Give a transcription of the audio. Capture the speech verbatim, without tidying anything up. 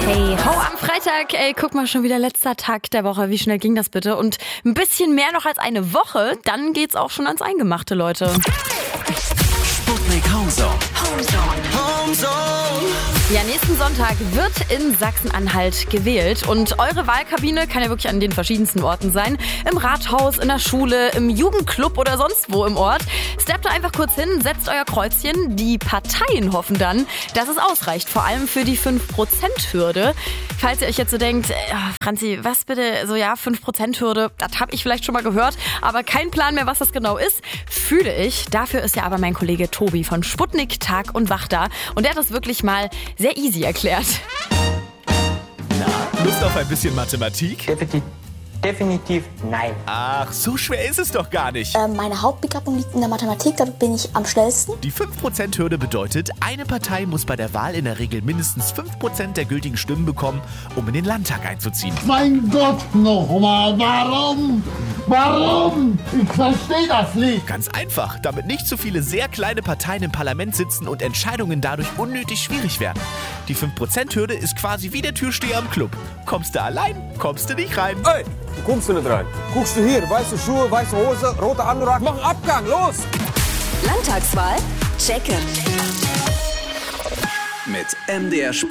Hey, ho am Freitag, ey, guck mal, schon wieder letzter Tag der Woche. Wie schnell ging das bitte? Und ein bisschen mehr noch als eine Woche, dann geht's auch schon ans Eingemachte, Leute. Sputnik Homezone. Homezone. Homezone. Ja, nächsten Sonntag wird in Sachsen-Anhalt gewählt und eure Wahlkabine kann ja wirklich an den verschiedensten Orten sein. Im Rathaus, in der Schule, im Jugendclub oder sonst wo im Ort. Steppt da einfach kurz hin, setzt euer Kreuzchen. Die Parteien hoffen dann, dass es ausreicht, vor allem für die fünf Prozent Hürde. Falls ihr euch jetzt so denkt, ja, Franzi, was bitte, so ja, fünf Prozent Hürde, das habe ich vielleicht schon mal gehört, aber kein Plan mehr, was das genau ist, fühle ich. Dafür ist ja aber mein Kollege Tobi von Sputnik Tag und Wach da und der hat das wirklich mal sehr easy erklärt. Na, Lust auf ein bisschen Mathematik? Definitiv, definitiv nein. Ach, so schwer ist es doch gar nicht. Äh, meine Hauptbegabung liegt in der Mathematik, da bin ich am schnellsten. Die fünf Prozent Hürde bedeutet, eine Partei muss bei der Wahl in der Regel mindestens fünf Prozent der gültigen Stimmen bekommen, um in den Landtag einzuziehen. Mein Gott, nochmal, warum? Warum? Ich verstehe das nicht. Ganz einfach, damit nicht so viele sehr kleine Parteien im Parlament sitzen und Entscheidungen dadurch unnötig schwierig werden. Die fünf Prozent Hürde ist quasi wie der Türsteher am Club. Kommst du allein, kommst du nicht rein. Ey, wo kommst du nicht rein? Guckst du hier, weiße Schuhe, weiße Hose, roter Anorak, mach einen Abgang, los! Landtagswahl? Checken. Mit M D R Sport.